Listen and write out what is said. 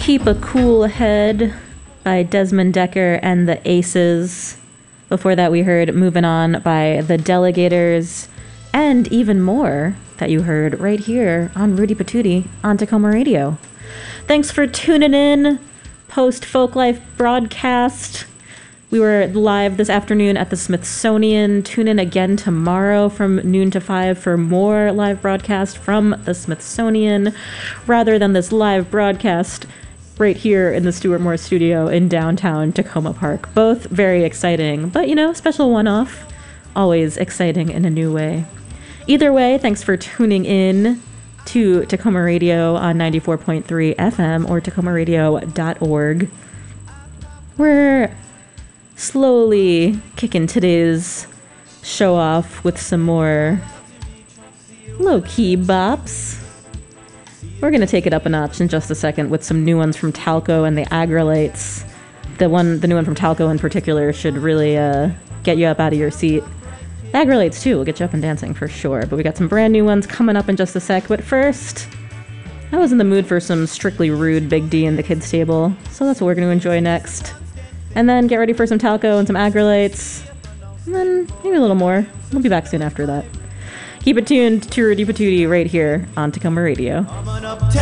Keep a Cool Head by Desmond Decker and the Aces. Before that, we heard Moving On by the Delegators, and even more that you heard right here on Rudy Patootie on Tacoma Radio. Thanks for tuning in. Post Folklife broadcast. We were live this afternoon at the Smithsonian. Tune in again tomorrow from noon to 5 for more live broadcast from the Smithsonian, rather than this live broadcast right here in the Stuart Moore studio in downtown Tacoma Park. Both very exciting, but special one-off. Always exciting in a new way. Either way, thanks for tuning in to Tacoma Radio on 94.3 FM or tacomaradio.org. We're slowly kicking today's show off with some more low-key bops. We're going to take it up a notch in just a second with some new ones from Talco and the Agrolites. The new one from Talco in particular should really get you up out of your seat. The Agrolites too will get you up and dancing for sure, but we got some brand new ones coming up in just a sec. But first, I was in the mood for some Strictly Rude Big D and the Kids Table, so that's what we're going to enjoy next. And then get ready for some Talco and some Agrolites, and then maybe a little more. We'll be back soon after that. Keep it tuned to Rudy Patootie right here on Tacoma Radio.